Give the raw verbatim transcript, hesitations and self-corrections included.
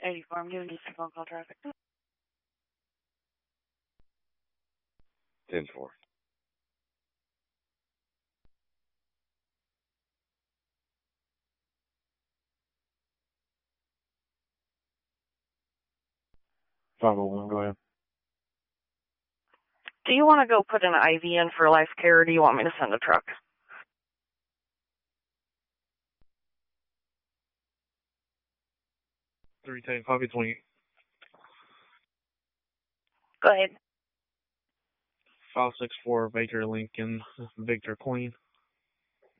eighty-four, I'm giving you some phone call traffic. ten four. five oh one, go ahead. Do you want to go put an I V in for life care, or do you want me to send a truck? three ten, copy twenty. Go ahead. five six four, Baker Lincoln, Victor Queen.